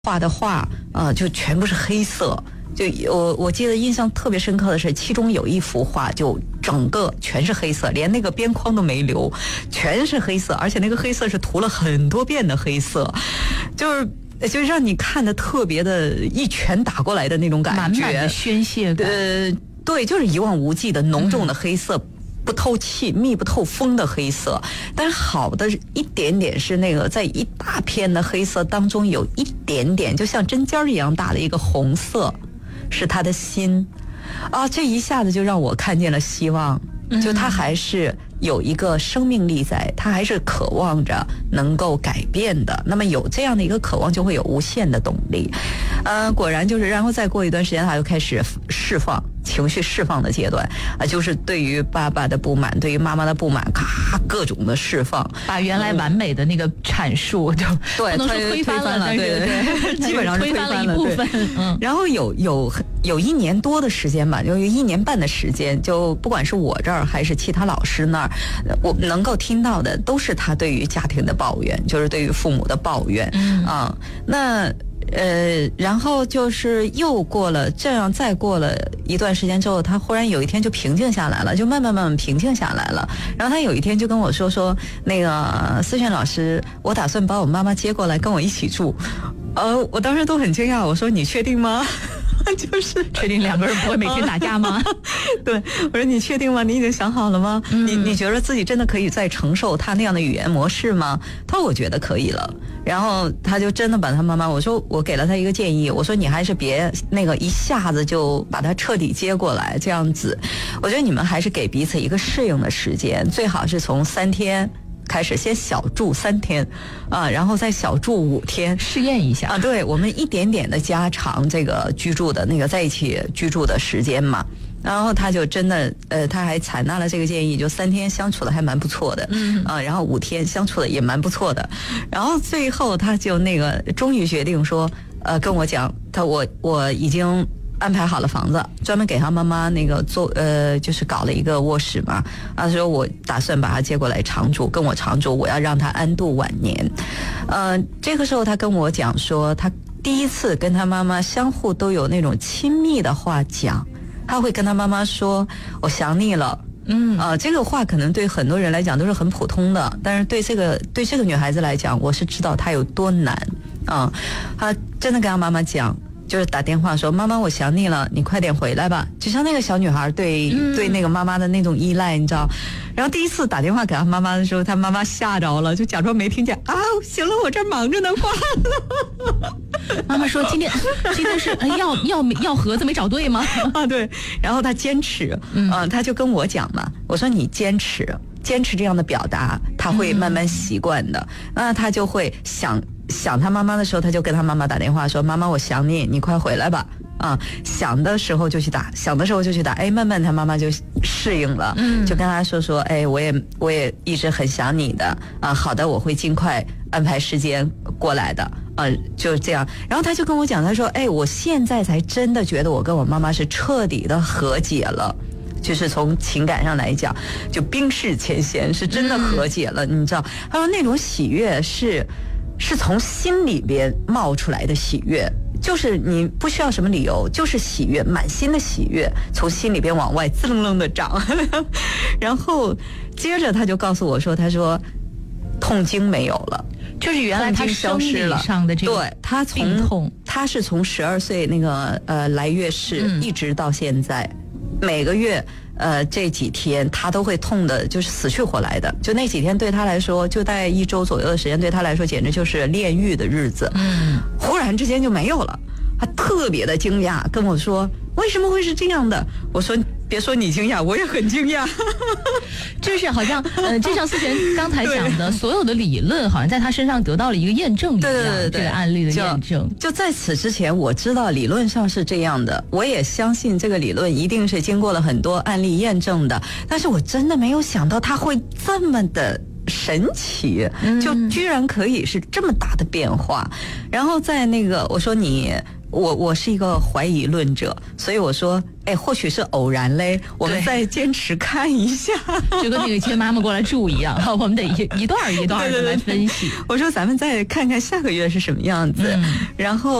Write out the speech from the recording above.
画的画就全部是黑色。就我记得印象特别深刻的是，其中有一幅画就整个全是黑色，连那个边框都没留，全是黑色，而且那个黑色是涂了很多遍的黑色，就让你看的特别的一拳打过来的那种感觉， 满满的宣泄感。 对，就是一望无际的浓重的黑色。不透气、密不透风的黑色，但是好的一点点是那个在一大片的黑色当中有一点点就像针尖一样大的一个红色，是他的心啊，这一下子就让我看见了希望，就他还是有一个生命力在，他还是渴望着能够改变的。那么有这样的一个渴望，就会有无限的动力。果然就是，然后再过一段时间，他就开始释放情绪释放的阶段就是对于爸爸的不满，对于妈妈的不满，咔各种的释放， 把原来完美的那个阐述就对， 不能说推翻了，对， 基本上是推翻了一部分。 然后有1年多的时间吧，有1年半的时间，就不管是我这儿还是其他老师那儿，我能够听到的都是他对于家庭的抱怨，就是对于父母的抱怨那。然后就是又过了这样，再过了一段时间之后，他忽然有一天就平静下来了，就慢慢平静下来了。然后他有一天就跟我说那个思璇老师，我打算把我妈妈接过来跟我一起住。我当时都很惊讶，我说你确定吗？就是确定2个人不会每天打架吗？ 对，我说你确定吗？你已经想好了吗？你觉得自己真的可以再承受他那样的语言模式吗？他说我觉得可以了。然后他就真的把他妈妈，我说我给了他一个建议，我说你还是别那个一下子就把他彻底接过来，这样子，我觉得你们还是给彼此一个适应的时间，最好是从3天开始，先小住3天然后再小住5天， 试验一下对，我们一点点的加长这个居住的那个在一起居住的时间嘛。然后他就真的他还采纳了这个建议，就3天相处的还蛮不错的然后5天相处的也蛮不错的。然后最后他就那个终于决定说跟我讲，我已经安排好了房子，专门给他妈妈那个就是搞了一个卧室嘛。他说我打算把他接过来常住，跟我常住，我要让他安度晚年。这个时候他跟我讲说，他第一次跟他妈妈相互都有那种亲密的话讲，他会跟他妈妈说我想你了。这个话可能对很多人来讲都是很普通的，但是对这个女孩子来讲，我是知道她有多难她真的跟她妈妈讲，就是打电话说妈妈我想你了，你快点回来吧，就像那个小女孩对那个妈妈的那种依赖，你知道。然后第一次打电话给她妈妈的时候，她妈妈吓着了，就假装没听见行了，我这忙着呢，挂了。 妈妈说今天是要盒子没找对吗？ 对。然后她坚持她就跟我讲嘛，我说你坚持这样的表达，她会慢慢习惯的。那她就会想她妈妈的时候，她就跟她妈妈打电话说妈妈我想你，你快回来吧。想的时候就去打，慢慢她妈妈就适应了，就跟她说我也一直很想你的好的，我会尽快安排时间过来的就这样。然后她就跟我讲，她说我现在才真的觉得我跟我妈妈是彻底的和解了，就是从情感上来讲，就冰释前嫌，是真的和解了。你知道，她说那种喜悦是从心里边冒出来的喜悦，就是你不需要什么理由，就是喜悦，满心的喜悦从心里边往外滋楞楞的长。然后接着他就告诉我说，他说痛经没有了， 就是原来他生理上的这个对，他是从12岁那个来月事一直到现在，每个月这几天他都会痛的就是死去活来的，就那几天对他来说，就大概1周左右的时间，对他来说简直就是炼狱的日子。忽然之间就没有了，他特别的惊讶，跟我说为什么会是这样的。我说别说你惊讶，我也很惊讶。 就是好像就像思璇刚才讲的，所有的理论好像在他身上得到了一个验证一样。对，这个案例的验证。 就在此之前，我知道理论上是这样的，我也相信这个理论一定是经过了很多案例验证的，但是我真的没有想到它会这么的神奇，就居然可以是这么大的变化。然后在那个我说我是一个怀疑论者，所以我说或许是偶然嘞，我们再坚持看一下， 就跟那个接妈妈过来住一样，我们得一段一段的来分析。 我说咱们再看看下个月是什么样子，然后。